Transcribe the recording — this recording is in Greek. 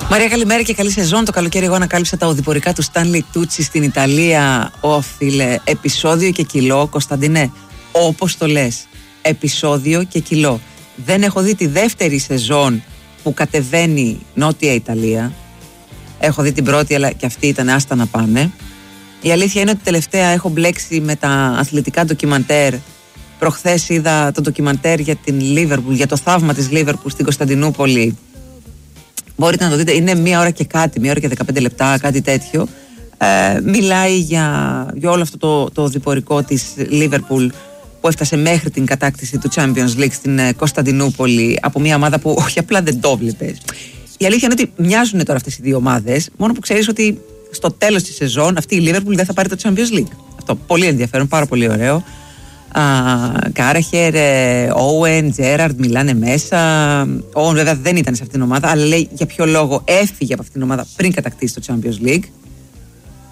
Μαρία, καλημέρα και καλή σεζόν. Το καλοκαίρι εγώ ανακάλυψα τα οδηπορικά του Stanley Tucci στην Ιταλία. Φίλε, επεισόδιο και κιλό. Κωνσταντινέ, όπως το λες, επεισόδιο και κιλό. Δεν έχω δει τη δεύτερη σεζόν που κατεβαίνει Νότια Ιταλία. Έχω δει την πρώτη, αλλά και αυτή ήταν άστα να πάνε. Η αλήθεια είναι ότι τελευταία έχω μπλέξει με τα αθλητικά ντοκιμαντέρ. Προχθές είδα το ντοκιμαντέρ για την Λίβερπουλ, για το θαύμα της Λίβερπουλ στην Κωνσταντινούπολη. Μπορείτε να το δείτε, είναι 1 ώρα και κάτι, 1 ώρα και 15 λεπτά, κάτι τέτοιο. Μιλάει για όλο αυτό το διπορικό της Λίβερπουλ που έφτασε μέχρι την κατάκτηση του Champions League στην Κωνσταντινούπολη από μια ομάδα που όχι απλά δεν το βλέπεις. Η αλήθεια είναι ότι μοιάζουν τώρα αυτές οι δύο ομάδες, μόνο που ξέρεις ότι στο τέλος της σεζόν αυτή η Λίβερπουλ δεν θα πάρει το Champions League. Αυτό πολύ ενδιαφέρον, πάρα πολύ ωραίο. Κάραχερ, Όουεν, Τζέραρντ μιλάνε μέσα. Όουεν βέβαια δεν ήταν σε αυτήν την ομάδα, αλλά λέει για ποιο λόγο έφυγε από αυτήν την ομάδα πριν κατακτήσει το Champions League.